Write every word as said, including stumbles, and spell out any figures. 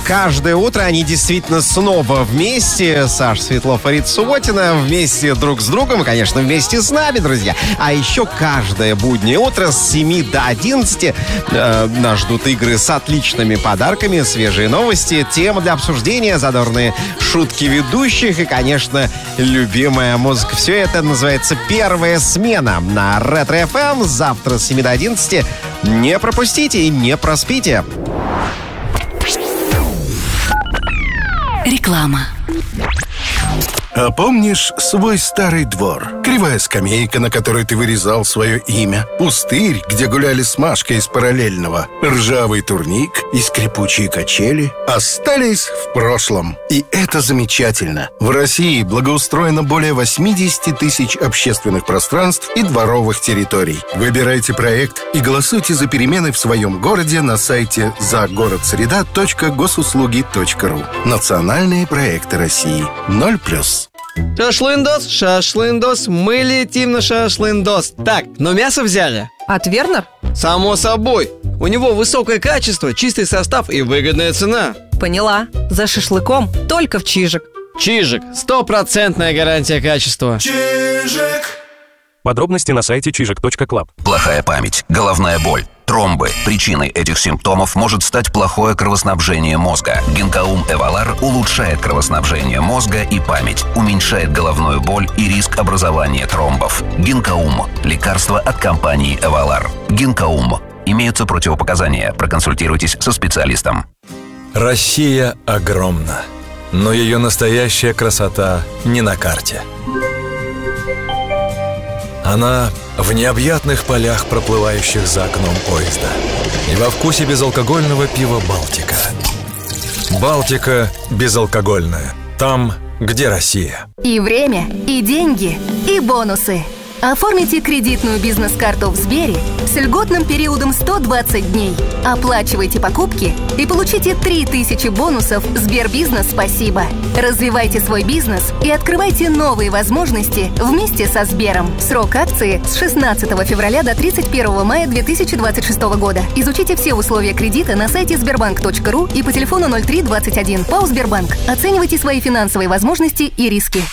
каждое утро они действительно снова вместе. Саша Светлов и Рита Субботина вместе друг с другом и, конечно, вместе с нами, друзья. А еще каждое буднее утро с семи до одиннадцати э, нас ждут игры с отличными подарками, свежие новости, темы для обсуждения, задорные шутки ведущих и, конечно, любимая музыка. Все это называется «Первая смена» на Ретро-эф эм. Завтра с семи до одиннадцати. Не пропустите и не проспите. Реклама. А помнишь свой старый двор? Кривая скамейка, на которой ты вырезал свое имя. Пустырь, где гуляли с Машкой из параллельного. Ржавый турник и скрипучие качели остались в прошлом. И это замечательно. В России благоустроено более восемьдесят тысяч общественных пространств и дворовых территорий. Выбирайте проект и голосуйте за перемены в своем городе на сайте загородсреда точка госуслуги точка ру. Национальные проекты России. ноль плюс. Шашлындос, шашлындос, мы летим на шашлындос. Так, но мясо взяли? От Вернер? Само собой. У него высокое качество, чистый состав и выгодная цена. Поняла. За шашлыком только в Чижик. Чижик. Стопроцентная гарантия качества. Чижик. Подробности на сайте чижик точка клаб. Плохая память, головная боль, тромбы. Причиной этих симптомов может стать плохое кровоснабжение мозга. Гинкаум Эвалар улучшает кровоснабжение мозга и память, уменьшает головную боль и риск образования тромбов. Гинкаум – лекарство от компании Эвалар. Гинкаум. Имеются противопоказания. Проконсультируйтесь со специалистом. Россия огромна, но ее настоящая красота не на карте. Она в необъятных полях, проплывающих за окном поезда, и во вкусе безалкогольного пива «Балтика». «Балтика» безалкогольная. Там, где Россия. И время, и деньги, и бонусы. Оформите кредитную бизнес-карту в Сбере с льготным периодом сто двадцать дней. Оплачивайте покупки и получите три тысячи бонусов Сбербизнес «Спасибо». Развивайте свой бизнес и открывайте новые возможности вместе со Сбером. Срок акции с шестнадцатого февраля до тридцать первого мая две тысячи двадцать шестого года. Изучите все условия кредита на сайте сбербанк точка ру и по телефону ноль три двадцать один. ПАО «Сбербанк». Оценивайте свои финансовые возможности и риски.